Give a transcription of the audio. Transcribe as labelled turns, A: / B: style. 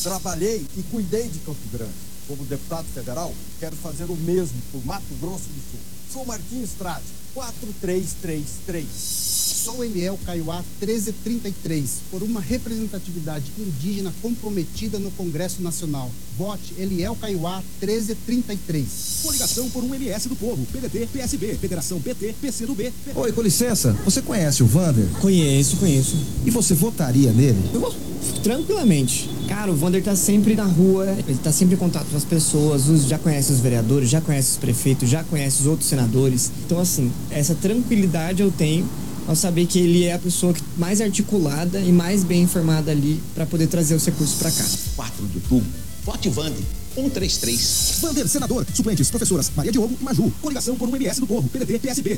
A: Trabalhei e cuidei de Campo Grande. Como deputado federal, quero fazer o mesmo por Mato Grosso do Sul. Sou Marquinhos Trade, 4333.
B: Sou Eliel Caiuá 1333, por uma representatividade indígena comprometida no Congresso Nacional. Vote Eliel Caiuá 1333.
C: Coligação por um MS do Povo, PDT, PSB, Federação PT, PCdoB.
D: Oi, com licença, você conhece o Vander?
E: Conheço.
D: E você votaria nele?
E: Tranquilamente. Cara, o Vander tá sempre na rua, ele tá sempre em contato com as pessoas, já conhece os vereadores, já conhece os prefeitos, já conhece os outros senadores. Então, assim, essa tranquilidade eu tenho ao saber que ele é a pessoa mais articulada e mais bem informada ali para poder trazer os recursos para cá.
F: 4 de outubro, vote Vander, 133.
C: Vander, senador, suplentes, professoras Maria Diogo e Maju. Coligação por um MS do Povo, PDT, PSB.